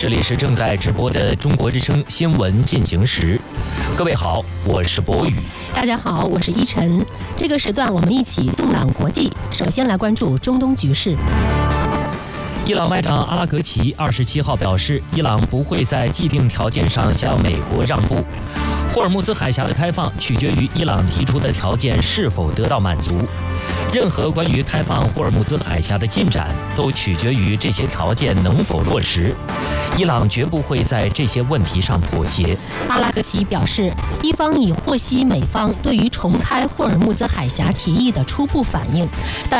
这里是正在直播的中国之声新闻进行时。各位好，我是博宇。 大家好，我是依晨。这个时段我们一起纵览国际。首先来关注中东局势。 伊朗外长阿拉格齐27号表示，伊朗不会在既定条件上向美国让步。霍尔木兹海峡的开放取决于伊朗提出的条件是否得到满足。任何关于开放霍尔木兹海峡的进展都取决于这些条件能否落实。伊朗绝不会在这些问题上妥协。 阿拉格齐表示，伊方已获悉美方对于重开霍尔木兹海峡提议的初步反应，但